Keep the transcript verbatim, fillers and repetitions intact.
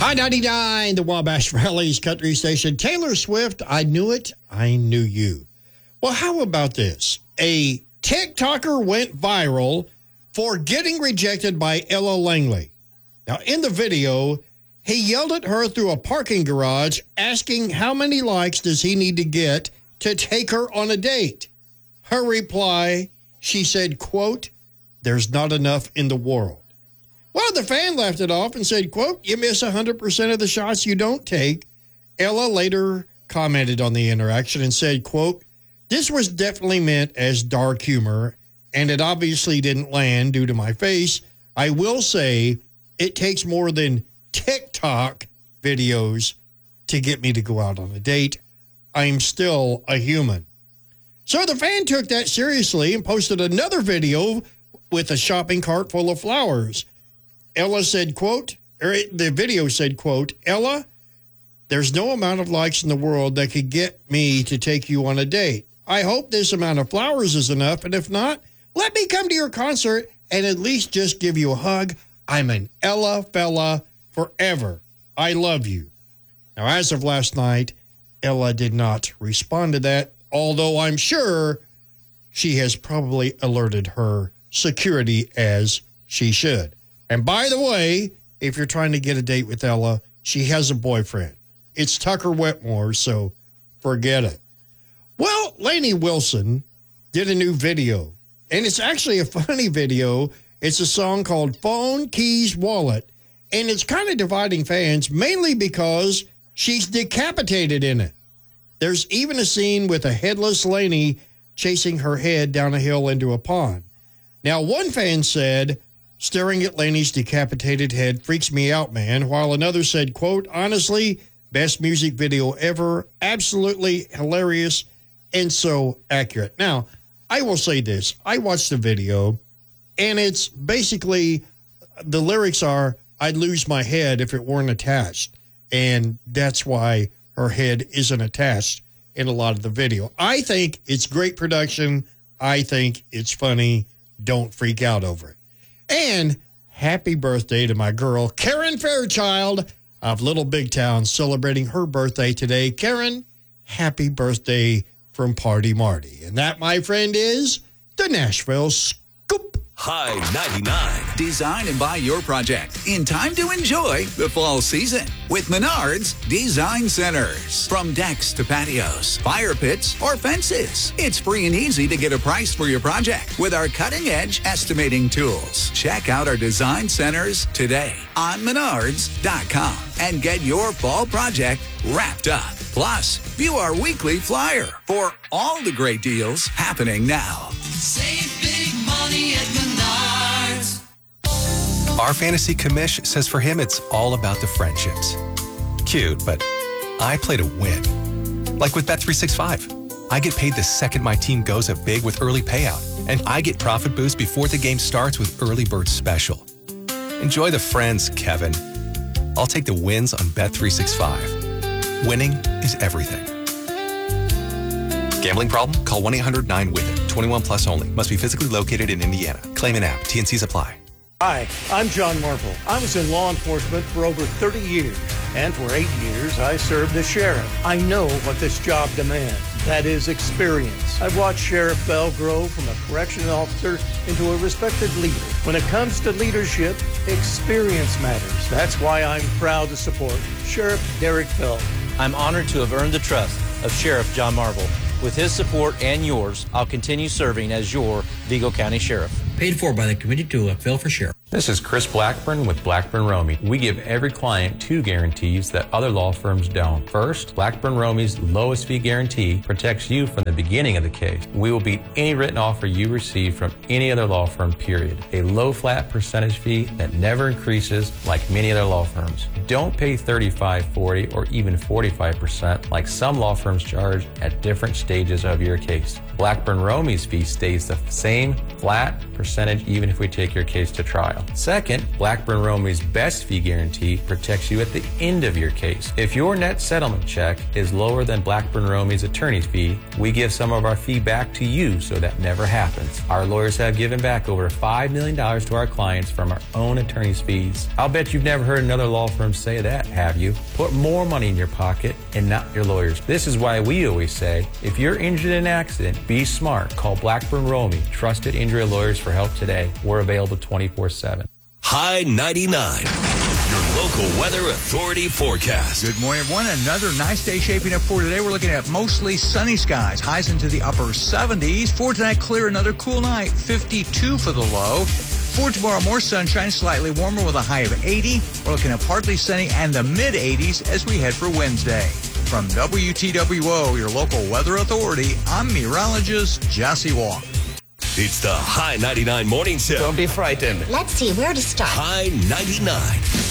High ninety-nine, the Wabash Valley's country station. Taylor Swift, I knew it, I knew you. Well, how about this? A TikToker went viral for getting rejected by Ella Langley. Now, in the video, he yelled at her through a parking garage, asking how many likes does he need to get to take her on a date. Her reply, she said, quote, "There's not enough in the world." Well, the fan laughed it off and said, quote, "You miss one hundred percent of the shots you don't take." Ella later commented on the interaction and said, quote, "This was definitely meant as dark humor, and it obviously didn't land due to my face. I will say it takes more than TikTok videos to get me to go out on a date. I'm still a human." So the fan took that seriously and posted another video with a shopping cart full of flowers. Ella said, quote, or the video said, quote, "Ella, there's no amount of likes in the world that could get me to take you on a date. I hope this amount of flowers is enough, and if not, let me come to your concert and at least just give you a hug. I'm an Ella fella forever. I love you." Now, as of last night, Ella did not respond to that, although I'm sure she has probably alerted her security as she should. And by the way, if you're trying to get a date with Ella, she has a boyfriend. It's Tucker Wetmore, so forget it. Well, Lainey Wilson did a new video, and it's actually a funny video. It's a song called Phone, Keys, Wallet, and it's kind of dividing fans, mainly because she's decapitated in it. There's even a scene with a headless Lainey chasing her head down a hill into a pond. Now, one fan said, "Staring at Lainey's decapitated head freaks me out, man," while another said, quote, "Honestly, best music video ever, absolutely hilarious, and so accurate." Now, I will say this. I watched the video, and it's basically, the lyrics are, "I'd lose my head if it weren't attached." And that's why her head isn't attached in a lot of the video. I think it's great production. I think it's funny. Don't freak out over it. And happy birthday to my girl, Karen Fairchild of Little Big Town, celebrating her birthday today. Karen, happy birthday from Party Marty. And that, my friend, is the Nashville Scoop. High ninety-nine. Design and buy your project in time to enjoy the fall season with Menards Design Centers. From decks to patios, fire pits, or fences, it's free and easy to get a price for your project with our cutting-edge estimating tools. Check out our design centers today on menards dot com and get your fall project wrapped up. Plus, view our weekly flyer for all the great deals happening now. Save big money at Menards. Our fantasy commish says for him it's all about the friendships. Cute, but I play to win. Like with Bet three sixty-five. I get paid the second my team goes up big with early payout, and I get profit boost before the game starts with Early Bird Special. Enjoy the friends, Kevin. I'll take the wins on Bet three sixty-five. Winning is everything. Gambling problem? Call one eight hundred nine with it. twenty-one plus only. Must be physically located in Indiana. Claim and app. T N Cs apply. Hi, I'm John Marvel. I was in law enforcement for over thirty years, and for eight years I served as sheriff. I know what this job demands. That is experience. I've watched Sheriff Bell grow from a correctional officer into a respected leader. When it comes to leadership, experience matters. That's why I'm proud to support Sheriff Derek Bell. I'm honored to have earned the trust of Sheriff John Marvel. With his support and yours, I'll continue serving as your Vigo County Sheriff. Paid for by the Committee to Appeal for Sheriff. This is Chris Blackburn with Blackburn Romey. We give every client two guarantees that other law firms don't. First, Blackburn Romey's lowest fee guarantee protects you from the beginning of the case. We will beat any written offer you receive from any other law firm, period. A low flat percentage fee that never increases like many other law firms. Don't pay thirty-five, forty, or even forty-five percent like some law firms charge at different stages of your case. Blackburn Romey's fee stays the same flat percentage percentage even if we take your case to trial. Second, Blackburn Romey's best fee guarantee protects you at the end of your case. If your net settlement check is lower than Blackburn Romey's attorney's fee, we give some of our fee back to you so that never happens. Our lawyers have given back over five million dollars to our clients from our own attorney's fees. I'll bet you've never heard another law firm say that, have you? Put more money in your pocket and not your lawyers. This is why we always say, if you're injured in an accident, be smart. Call Blackburn Romey, trusted injury lawyers, for help today. We're available twenty-four seven. High ninety-nine, your local weather authority forecast. Good morning, everyone. Another nice day shaping up for today. We're looking at mostly sunny skies, highs into the upper seventies. For tonight, clear, another cool night, fifty-two for the low. For tomorrow, more sunshine, slightly warmer with a high of eighty. We're looking at partly sunny and the mid eighties as we head for Wednesday. From W T W O, your local weather authority, I'm meteorologist Jesse Walk. It's the High ninety-nine Morning Show. Don't be frightened. Let's see where to start. High ninety-nine.